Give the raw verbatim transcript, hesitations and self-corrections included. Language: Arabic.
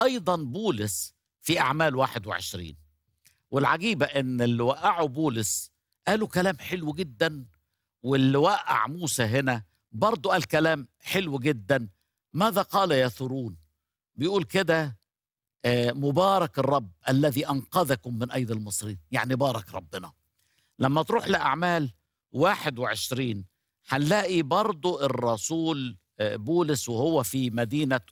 أيضا بولس في أعمال واحد وعشرين. والعجيبة إن اللي وقعوا بولس قالوا كلام حلو جدا، واللي وقع موسى هنا برضو قال كلام حلو جدا. ماذا قال يثرون؟ بيقول كده: آه، مبارك الرب الذي أنقذكم من أيدي المصريين. يعني بارك ربنا. لما تروح لأعمال واحد وعشرين هنلاقي برضو الرسول آه، بولس وهو في مدينة